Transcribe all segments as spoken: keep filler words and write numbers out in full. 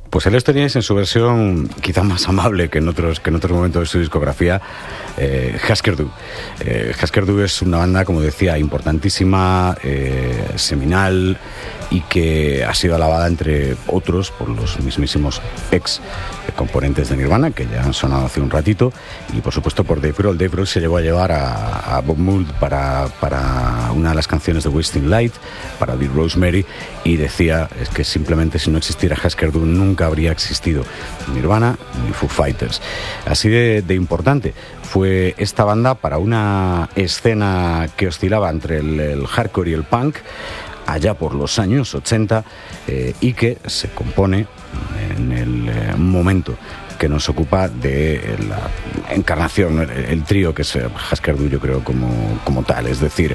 Pues el Estories en su versión quizá más amable que en otros, que en otros momentos de su discografía, eh, Husker Du. Eh, Husker Du es una banda, como decía, importantísima, eh, seminal, y que ha sido alabada, entre otros, por los mismísimos ex componentes de Nirvana, que ya han sonado hace un ratito, y por supuesto por Dave Grohl. Dave Grohl se llevó a llevar a, a Bob Mould para, para una de las canciones de Wasting Light, para The Rosemary, y decía es que simplemente si no existiera Husker Du nunca habría existido Nirvana ni Foo Fighters. Así de, de importante fue esta banda para una escena que oscilaba entre el, el hardcore y el punk allá por los años ochenta, eh, y que se compone en el eh, momento que nos ocupa de la encarnación, el, el trío que es Husker Du, yo creo, como, como tal, es decir,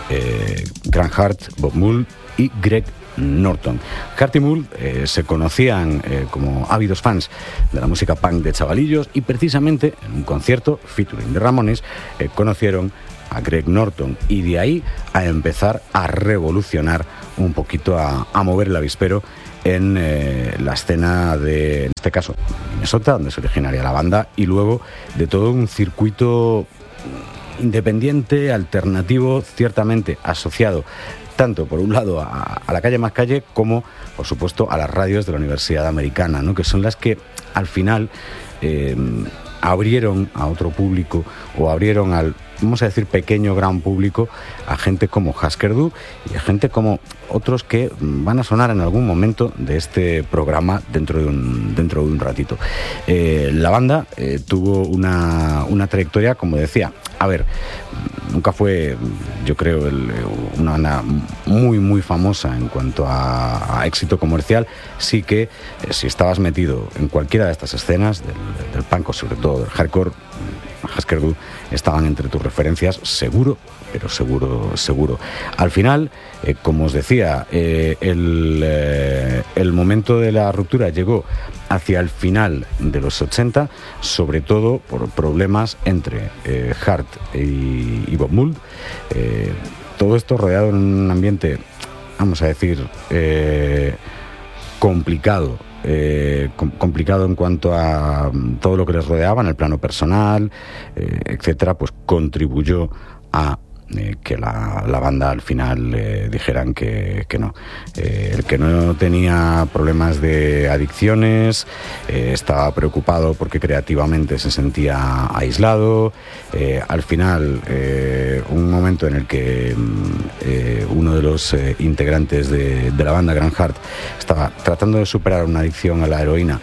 eh, Grant Hart, Bob Mould y Greg Norton. Hart y Mould eh, se conocían eh, como ávidos fans de la música punk de chavalillos, y precisamente en un concierto featuring de Ramones eh, conocieron a Greg Norton, y de ahí a empezar a revolucionar un poquito, a, a mover el avispero en eh, la escena de, en este caso, Minnesota, donde se originaría la banda, y luego de todo un circuito independiente, alternativo, ciertamente asociado tanto por un lado a, a la calle más calle, como por supuesto a las radios de la Universidad Americana, ¿no? Que son las que al final eh, abrieron a otro público, o abrieron al, vamos a decir, pequeño gran público, a gente como Husker Du y a gente como otros que van a sonar en algún momento de este programa dentro de un, dentro de un ratito. Eh, la banda eh, tuvo una, una trayectoria, como decía, a ver, nunca fue, yo creo, el, una banda muy, muy famosa en cuanto a, a éxito comercial. Sí que eh, si estabas metido en cualquiera de estas escenas, del, del punk o sobre todo del hardcore, Husker Du estaban entre tus referencias, seguro, pero seguro, seguro. Al final, eh, como os decía, eh, el, eh, el momento de la ruptura llegó hacia el final de los ochenta, sobre todo por problemas entre eh, Hart y, y Bob Mould. Eh, todo esto rodeado en un ambiente, vamos a decir, eh, complicado. Eh, com- complicado en cuanto a um, todo lo que les rodeaba en el plano personal, eh, etcétera, pues contribuyó a eh, que la, la banda al final eh, dijeran que, que no. Eh, el que no tenía problemas de adicciones, eh, estaba preocupado porque creativamente se sentía aislado. Eh, al final, eh, un momento en el que eh, uno de los eh, integrantes de, de la banda, Grant Hart, estaba tratando de superar una adicción a la heroína,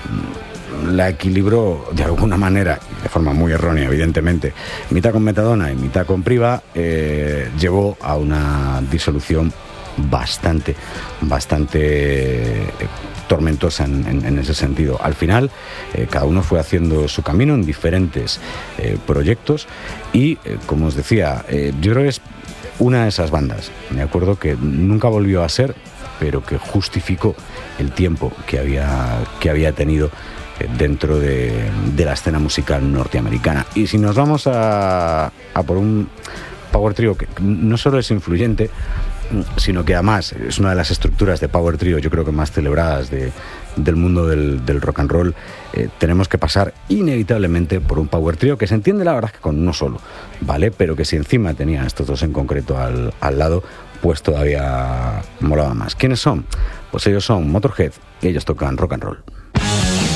la equilibró de alguna manera, de forma muy errónea evidentemente, mitad con metadona y mitad con priva, eh, llevó a una disolución bastante, bastante tormentosa en, en, en ese sentido. Al final, eh, cada uno fue haciendo su camino en diferentes eh, proyectos, y eh, como os decía, eh, yo creo que es una de esas bandas, me acuerdo, que nunca volvió a ser, pero que justificó el tiempo que había, que había tenido dentro de, de la escena musical norteamericana. Y si nos vamos a, a por un power trio que no solo es influyente, sino que además es una de las estructuras de power trio, yo creo que más celebradas de, del mundo del, del rock and roll, eh, tenemos que pasar inevitablemente por un power trio que se entiende, la verdad, que con uno solo, ¿vale? Pero que si encima tenía estos dos en concreto al, al lado, pues todavía molaba más. ¿Quiénes son? Pues ellos son Motorhead, y ellos tocan rock and roll.